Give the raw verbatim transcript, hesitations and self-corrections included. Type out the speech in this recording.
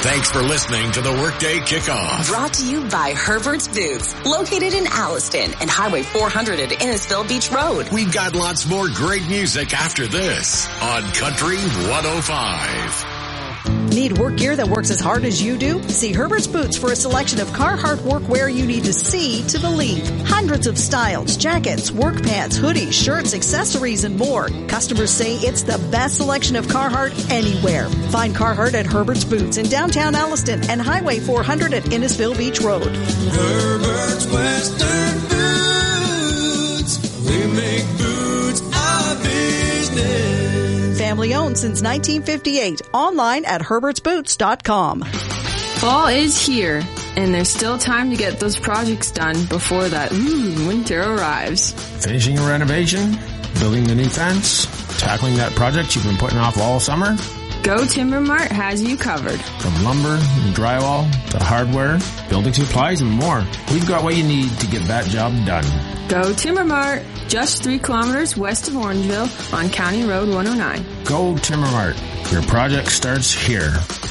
Thanks for listening to the Workday Kickoff. Brought to you by Herbert's Boots, located in Alliston and Highway four hundred at Innisfil Beach Road. We've got lots more great music after this on Country one oh five. Need work gear that works as hard as you do? See Herbert's Boots for a selection of Carhartt workwear you need to see to believe. Hundreds of styles, jackets, work pants, hoodies, shirts, accessories, and more. Customers say it's the best selection of Carhartt anywhere. Find Carhartt at Herbert's Boots in downtown Alliston and Highway four hundred at Innisfil Beach Road. Herbert's Western Boots. We make boots our business. Family owned since nineteen fifty-eight. Online at herberts boots dot com. Fall is here, and there's still time to get those projects done before that ooh, winter arrives. Finishing a renovation, building the new fence, tackling that project you've been putting off all summer? Go Timber Mart has you covered. From lumber and drywall to hardware, building supplies, and more, we've got what you need to get that job done. Go Timber Mart, just three kilometers west of Orangeville on County Road one oh nine. Go Timber Mart. Your project starts here.